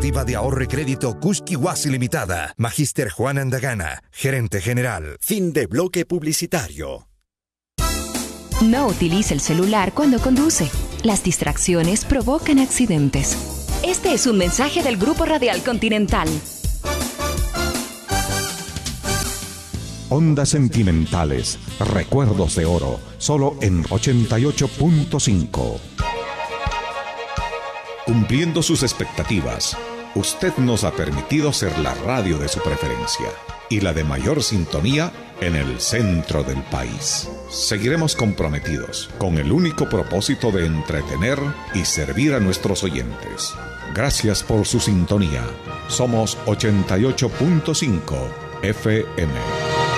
Cooperativa de Ahorro y Crédito Kuski-Wasi Limitada. Magíster Juan Andagana, gerente general. Fin de bloque publicitario. No utilice el celular cuando conduce. Las distracciones provocan accidentes. Este es un mensaje del Grupo Radial Continental. Ondas sentimentales, recuerdos de oro, solo en 88.5. Cumpliendo sus expectativas, usted nos ha permitido ser la radio de su preferencia y la de mayor sintonía en el centro del país. Seguiremos comprometidos con el único propósito de entretener y servir a nuestros oyentes. Gracias por su sintonía. Somos 88.5 FM.